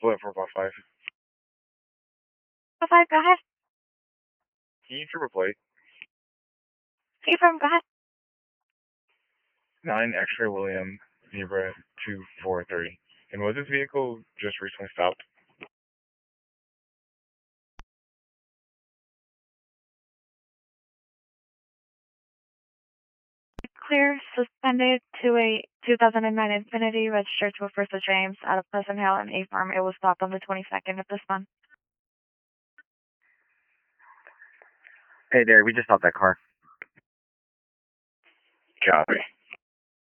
Split 455. 5, go ahead. Can you triple plate? Affirm, go ahead. 9 X-ray William Zebra 2430. And was this vehicle just recently stopped? Clear, suspended to a 2009 Infiniti registered to a First of James out of Pleasant Hill and Affirm. It was stopped on the 22nd of this month. Hey, Derek, we just stopped that car. Copy.